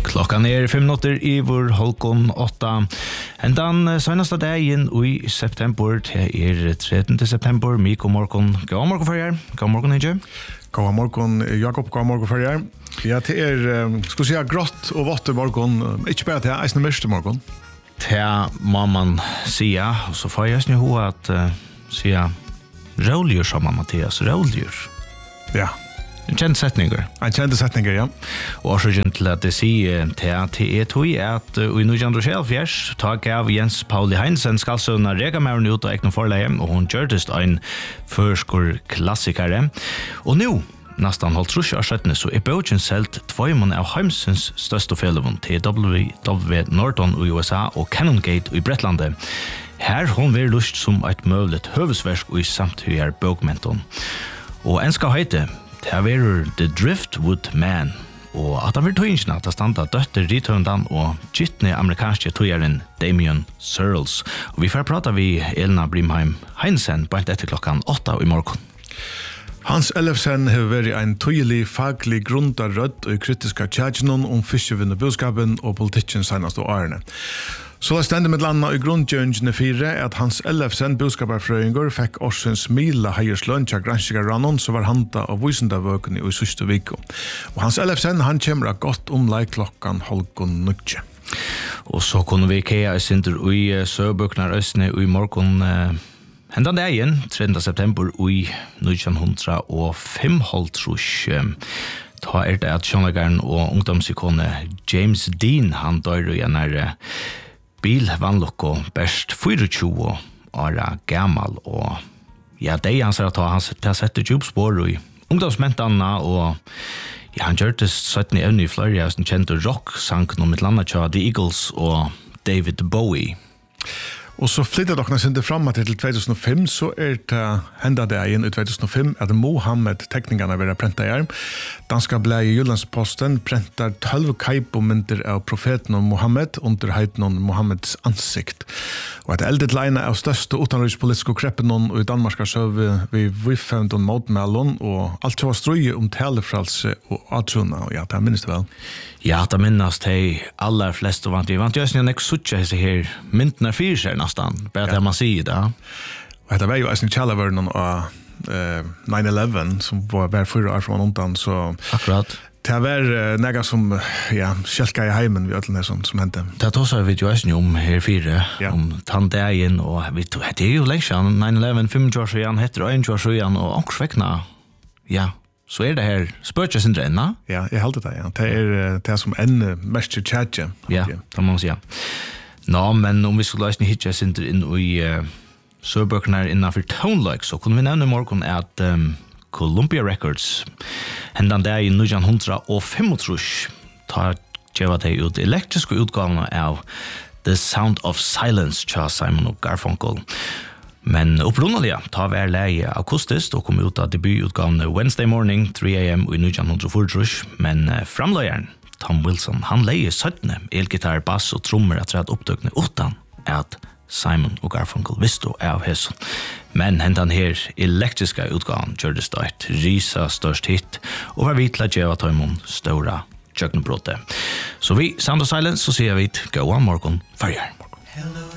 Klockan 5 minuter i vår halvgång 8. Den senaste dagen i september, det 13. september, Mikko morgon. God morgon för er. God morgon, Inge. God morgon, Jakob. God morgon för er. Ja, det ska säga grått och vått i morgon. Inte bara till eisne mörkt i morgon. Det må man säga. Och så får jag nu att säga roligare som Mattias. Roligare. Ja. En känd setninger. En känd setninger, ja. Og årsaken til at det sier til tog at i 1974 tak av Jens Pauli Heinsen skal sønne regamæren ut av ekne forleie, og hun gjørtest en førskår klassikere. Og nå, nesten halvt trusje av 17, så bøtjen selt tvøymon av Heimsens største felevån til W. Norton i USA og Canongate i Bretlandet. Her hun vil lust som et møvlet høvesversk i samtidig bøkmenton. Og en skal heite det er The Driftwood Man, og at han vil tøyngene at det standa døtter rithøndan og gyttne amerikanske tøyeren Damien Searles. Og vi får prata vi Elna Brimheim Heinsen på etter klokkan 8 i morgen. Hans Ellefsen har vært en tydelig faglig grunda rødt og kritiska tjætjenon om fiskevinnebudskapen og politikken senast og årene. Så det stender med landa i grundgjøringene 4 at Hans Ellefsen, budskaperfrøyngur, fikk årsens mila heierslønn til granskikarannon som var handa av vysendavøkene i siste viko. Og Hans Ellefsen, han kommer godt klokkan 8:30. Og så kunne vi kea i sinter i søbøknar østene i morgen hendan dagen, 3. september i 1905. Ta det at sjånlegaren og ungdomsikone James Dean, han dør i en bilvannlokk og best 24 år gammal, og ja, det han sier at han setter djupspår i ungdomsmentarna, og ja, han gjørtes 17 evne i Florida, som kjente rock-sank noe med landa tja The Eagles og David Bowie. Og så flyttet dere sinne fram til 2005, så det hendet det igjen i 2005 at Mohammed-tekningene vil prenta i arm. Danska bleie Jyllandsposten prentar 12 kaipo-mynter av profeten om Mohammed under heiten om Mohammeds ansikt. Og et eldet leine av største utenrikspolitiske kreppen i Danmark så vi vifevnt om motmælon, og alt var strøye om talefralse og atruna, og ja, det minnes det vel. Ja, det minnes de aller fleste vant. Vi vant jo en eksutja hese her myntene fyrer seg nesten, bare det man sier det. Og dette var jo en kjallavørnen av 9/11 som var bare 4 år fra undan, så akkurat. Det var nega som kjelka i heimen vi alle som hendte. Det tås vi jo også om her 4, om tanddagen, og det er jo lenge 9/11, 25 år siden, heter det 21 år siden, og omkring ja, så det her spørsmålet sin drønne. Ja, jeg halte det, ja. Det som ender mest til tjatje. Ja, det må man si. Nå, men om vi skulle løsne hitje sin inn i sørbøkene innenfor Tonelike, så kunne vi nevne i morgen at Columbia Records hendan der i 1935 tar tjeva det ut elektriske utgavene av The Sound of Silence tja Simon og Garfunkel. Men opprunnelige tar hver leie akustisk og kom ut av debututgavene Wednesday Morning 3 a.m. i 1940, men framløyeren Tom Wilson, han leie 17 elgitar, bass og trommer at rett opptøkene utan at Simon og Garfunkel visste av hesson. Men hentan her elektriska utgaven gjørdes da et risa størst hit, og var vi til at gjøre tøymon ståra kjøkkenbrotte. Så vi, Sound of Silence, så sier vi gå av morgen farger.